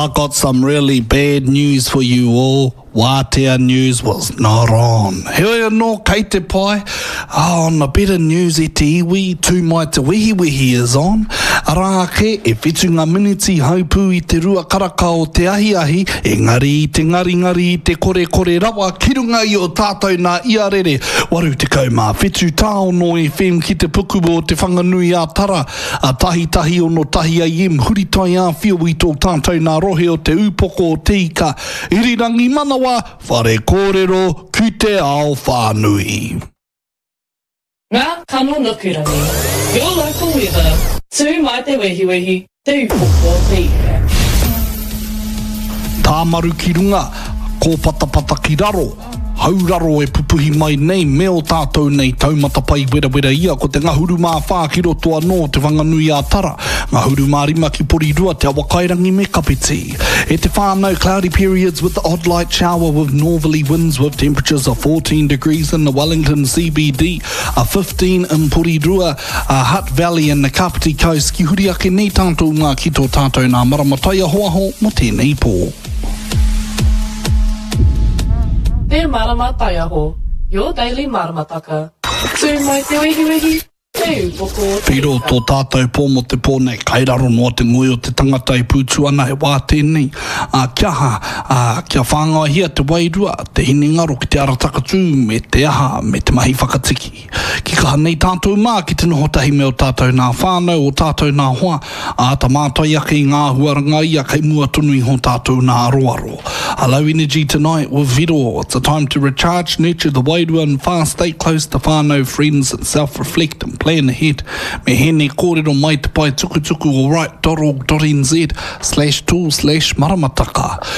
I got some really bad news for you all. Wātea News was not on. Heoi anō, kei te pai. On the better news e te iwi, tū mai te wehi is on. Arāke, e whitu ngā miniti haupū i te rua karaka o te ahi, engari i te ngari i te kore rawa, kirunga i o tātou nā iarere. Waru te kaumā, whitu tāo no e whem ki te puku o te whanganui a tara. A tahi o no tahi a im, huritai a whio i tō tātou nā rohe o te upoko o te ika. Irirangi mana whare kōrero ki te ao whānui. Ngā kano nukurangi. Your local weather. Tū mai te wehi, te upoko te ika. Tāmaru ki runga, ko patapata ki raro. Hauraro e pupuhi mai nei, me o tātou nei taumata pai wera ia, ko te ngahuru mā whākiro toa no te whanganui a tara. Ngahuru mā rima ki porirua te awakairangi me kapiti. E te whānau cloudy periods with the odd light shower with northerly winds with temperatures of 14 degrees in the Wellington CBD, a 15 in Porirua, a Hutt Valley and the Kapiti Coast. Ki huri ake nei tātou ngā ki tō tātou nā maramatai a hoaho mo tēnei pō. Te maramatai aho, your daily maramataka. Tū mai te wehi, te upoko te Piro tō tātou pō mo te pō nei, kairaro noa te ngoi o te tangata i pūtu ana he wā tēnei. Kia whāngai hia te wairua, te hinengaro ki te arataka tū, me te aha, me te mahi whakatiki. Ki kaha nei tātou mā ki te noho tahi me o tātou nā whānau o tātou nā hoa, a ta mātai ake i ngā huaranga ia kei mua tunu i ho tātou nā aroaro. A low energy tonight with Viro. It's a time to recharge, nurture the wairua and fast, stay close to whānau friends and self-reflect and plan ahead. Me hene kōrero mai te pai tukutuku o right.org.nz/tool/maramataka.